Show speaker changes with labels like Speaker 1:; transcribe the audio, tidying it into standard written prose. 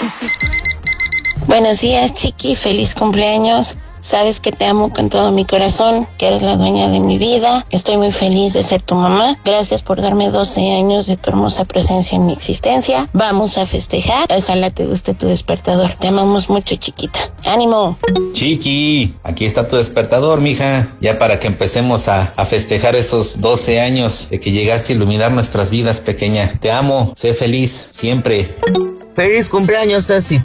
Speaker 1: Buenos días, Chiqui, feliz cumpleaños. Sabes que te amo con todo mi corazón, que eres la dueña de mi vida. Estoy muy feliz de ser tu mamá. Gracias por darme 12 años de tu hermosa presencia en mi existencia. Vamos a festejar. Ojalá te guste tu despertador. Te amamos mucho, chiquita. ¡Ánimo!
Speaker 2: Chiqui, aquí está tu despertador, mija. Ya para que empecemos a festejar esos 12 años de que llegaste a iluminar nuestras vidas, pequeña. Te amo, sé feliz, siempre.
Speaker 3: Feliz cumpleaños, Ceci.